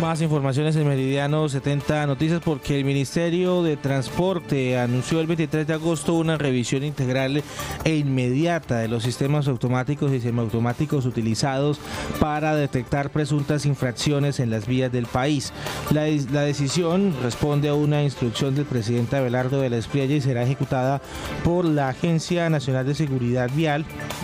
Más informaciones en Meridiano 70 Noticias, porque el Ministerio de Transporte anunció el 23 de agosto una revisión integral e inmediata de los sistemas automáticos y semiautomáticos utilizados para detectar presuntas infracciones en las vías del país. La decisión responde a una instrucción del presidente Abelardo de la Espriella y será ejecutada por la Agencia Nacional de Seguridad Vial,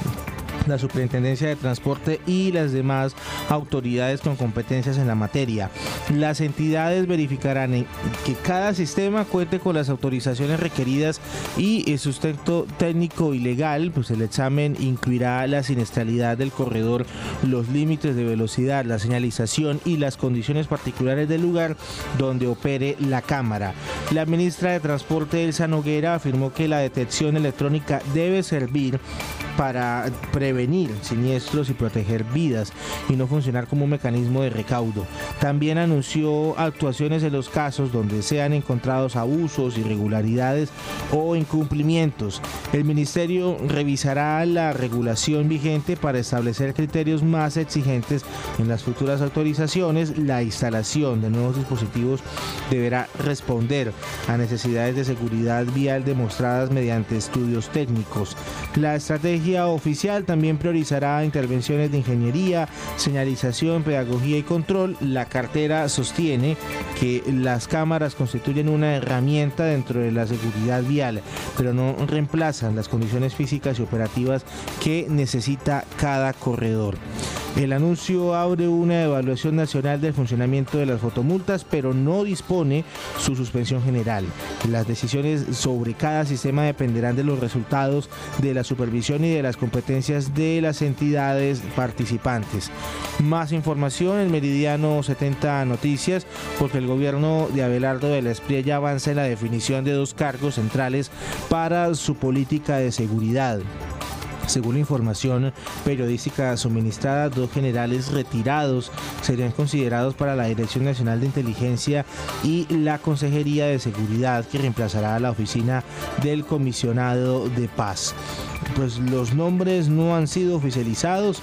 la Superintendencia de Transporte y las demás autoridades con competencias en la materia. Las entidades verificarán que cada sistema cuente con las autorizaciones requeridas y el sustento técnico y legal. Pues el examen incluirá la siniestralidad del corredor, los límites de velocidad, la señalización y las condiciones particulares del lugar donde opere la cámara. La ministra de Transporte, Elsa Noguera, afirmó que la detección electrónica debe servir para prevenir siniestros y proteger vidas y no funcionar como un mecanismo de recaudo. También anunció actuaciones en los casos donde sean encontrados abusos, irregularidades o incumplimientos. El ministerio revisará la regulación vigente para establecer criterios más exigentes en las futuras autorizaciones. La instalación de nuevos dispositivos deberá responder a necesidades de seguridad vial demostradas mediante estudios técnicos. La estrategia oficial también priorizará intervenciones de ingeniería, señalización, pedagogía y control. La cartera sostiene que las cámaras constituyen una herramienta dentro de la seguridad vial, pero no reemplazan las condiciones físicas y operativas que necesita cada corredor. El anuncio abre una evaluación nacional del funcionamiento de las fotomultas, pero no dispone su suspensión general. Las decisiones sobre cada sistema dependerán de los resultados de la supervisión y de las competencias de las entidades participantes. Más información en Meridiano 70 Noticias, porque el gobierno de Abelardo de la Espriella avanza en la definición de 2 cargos centrales para su política de seguridad. Según la información periodística suministrada, 2 generales retirados serían considerados para la Dirección Nacional de Inteligencia y la Consejería de Seguridad, que reemplazará a la oficina del Comisionado de Paz. Pues los nombres no han sido oficializados.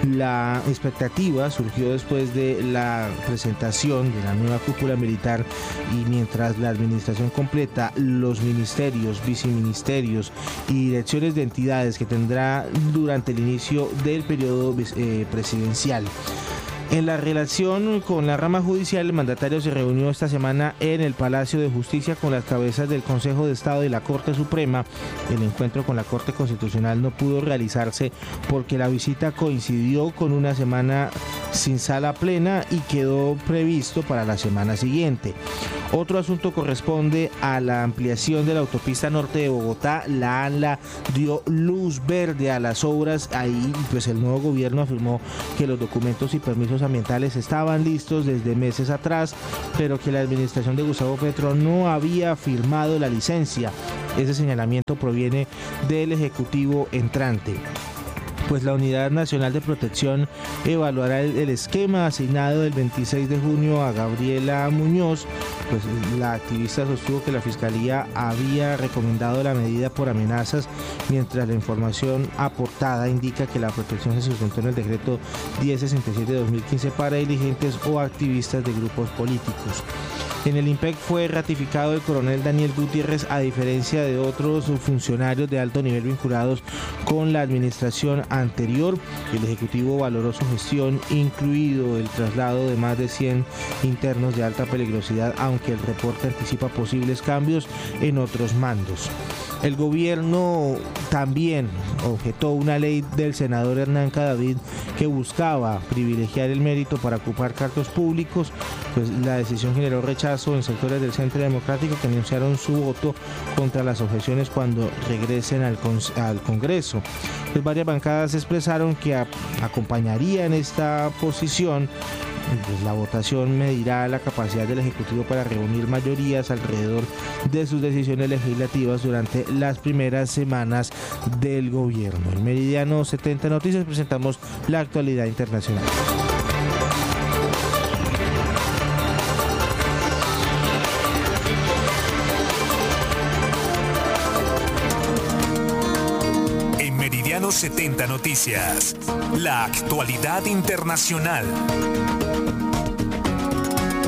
La expectativa surgió después de la presentación de la nueva cúpula militar, y mientras la administración completa los ministerios, viceministerios y direcciones de entidades que tendrá durante el inicio del periodo presidencial. En la relación con la rama judicial, el mandatario se reunió esta semana en el Palacio de Justicia con las cabezas del Consejo de Estado y la Corte Suprema. El encuentro con la Corte Constitucional no pudo realizarse porque la visita coincidió con una semana sin sala plena y quedó previsto para la semana siguiente. Otro asunto corresponde a la ampliación de la autopista norte de Bogotá. La ANLA dio luz verde a las obras. Ahí pues el nuevo gobierno afirmó que los documentos y permisos ambientales estaban listos desde meses atrás, pero que la administración de Gustavo Petro no había firmado la licencia. Ese señalamiento proviene del Ejecutivo entrante. Pues la Unidad Nacional de Protección evaluará el esquema asignado el 26 de junio a Gabriela Muñoz. Pues la activista sostuvo que la Fiscalía había recomendado la medida por amenazas, mientras la información aportada indica que la protección se sustentó en el decreto 1067 de 2015 para dirigentes o activistas de grupos políticos. En el IMPEC fue ratificado el coronel Daniel Gutiérrez, a diferencia de otros funcionarios de alto nivel vinculados con la administración anterior. El Ejecutivo valoró su gestión, incluido el traslado de más de 100 internos de alta peligrosidad, aunque el reporte anticipa posibles cambios en otros mandos. El gobierno también objetó una ley del senador Hernán Cadavid que buscaba privilegiar el mérito para ocupar cargos públicos. Pues la decisión generó rechazo en sectores del Centro Democrático, que anunciaron su voto contra las objeciones cuando regresen al Congreso. Pues varias bancadas expresaron que acompañarían esta posición. Pues la votación medirá la capacidad del Ejecutivo para reunir mayorías alrededor de sus decisiones legislativas durante las primeras semanas del gobierno. En Meridiano 70 Noticias presentamos la actualidad internacional. En Meridiano 70 Noticias, la actualidad internacional.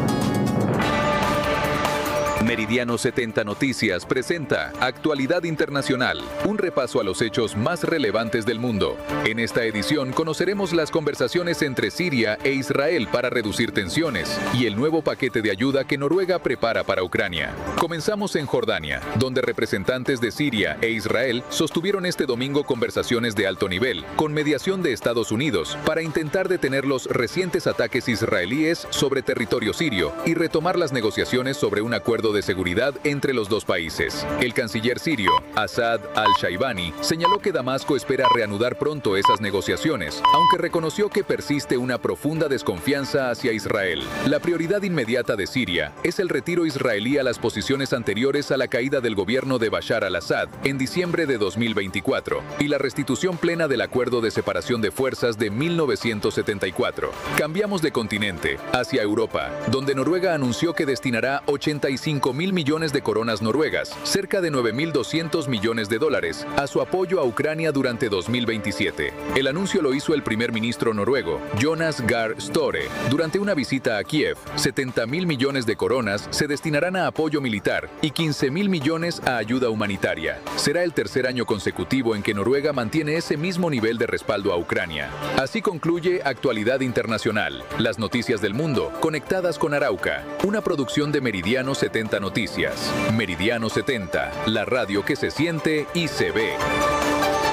Meridiano 70 Noticias presenta Actualidad Internacional, un repaso a los hechos más relevantes del mundo. En esta edición conoceremos las conversaciones entre Siria e Israel para reducir tensiones y el nuevo paquete de ayuda que Noruega prepara para Ucrania. Comenzamos en Jordania, donde representantes de Siria e Israel sostuvieron este domingo conversaciones de alto nivel, con mediación de Estados Unidos, para intentar detener los recientes ataques israelíes sobre territorio sirio y retomar las negociaciones sobre un acuerdo de seguridad entre los dos países. El canciller sirio, Asad al-Shaibani, señaló que Damasco espera reanudar pronto esas negociaciones, aunque reconoció que persiste una profunda desconfianza hacia Israel. La prioridad inmediata de Siria es el retiro israelí a las posiciones anteriores a la caída del gobierno de Bashar al-Assad en diciembre de 2024 y la restitución plena del acuerdo de separación de fuerzas de 1974. Cambiamos de continente, hacia Europa, donde Noruega anunció que destinará 85.000 millones de coronas noruegas, cerca de 9.200 millones de dólares, a su apoyo a Ucrania durante 2027. El anuncio lo hizo el primer ministro noruego, Jonas Gahr Støre, durante una visita a Kiev. 70.000 millones de coronas se destinarán a apoyo militar y 15.000 millones a ayuda humanitaria. Será el tercer año consecutivo en que Noruega mantiene ese mismo nivel de respaldo a Ucrania. Así concluye Actualidad Internacional, las noticias del mundo conectadas con Arauca, una producción de Meridiano 70 Noticias. Meridiano 70, la radio que se siente y se ve.